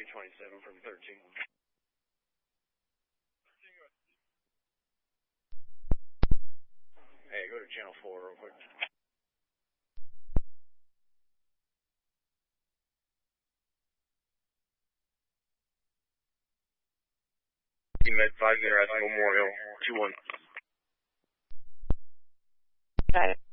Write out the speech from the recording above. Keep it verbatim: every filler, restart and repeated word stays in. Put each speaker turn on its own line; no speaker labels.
twenty-seven from thirteen. Hey, go to channel four real quick. Med five, United Memorial, two one.
Okay.